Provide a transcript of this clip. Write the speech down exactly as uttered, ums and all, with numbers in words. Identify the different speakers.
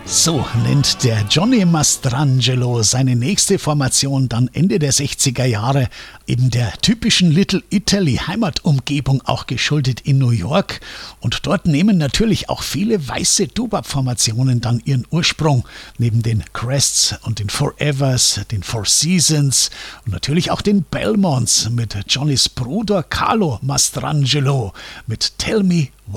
Speaker 1: So nennt der Johnny Mastrangelo seine nächste Formation dann Ende der sechziger Jahre, eben der typischen Little Italy Heimatumgebung auch geschuldet in New York. Und dort nehmen natürlich auch viele weiße Doo-Wop-Formationen dann ihren Ursprung, neben den Crests und den Forevers, den Four Seasons und natürlich auch den Belmonts mit Johnnys Bruder Carlo Mastrangelo mit Tell Me